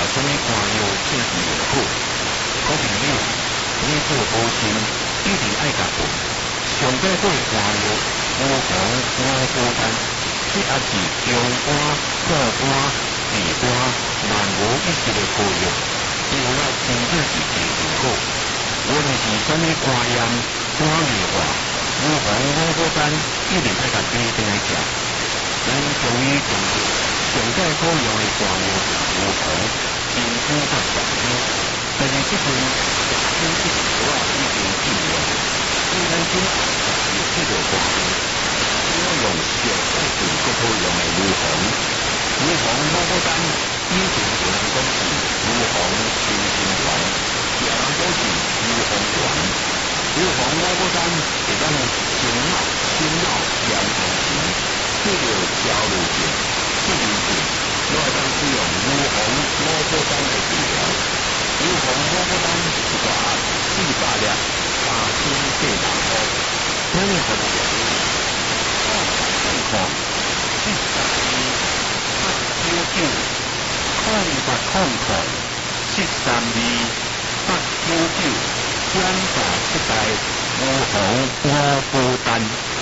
什么肝药正是药好。好朋友，你做无心，一定爱甲问。上解对肝药，乌黄乌孤单，这也是中肝、破肝、治肝万无一失的好药。因为咱真正是治病好，无论是什么肝炎、肝硬化、乌黄乌孤单，一定爱甲对症来食。咱中医讲究上解好用的肝药乌黄，真苦甲上香。但是这阵夏天这个时啊已经进了，所以咱今有这个肝药，只要用上解最好用的乌黄。乌黄乌孤单，以前有人讲是乌黄清心丸，也有人讲是乌黄丸。乌黄乌孤单会当心脑、心脑健康时，这个焦虑症、失眠症，都会当使用乌黄乌孤单来治疗。乌黄乌孤单一大盒400粒，3800块。咱的服务员0800-899-0800-899，减大7台乌黄乌孤单。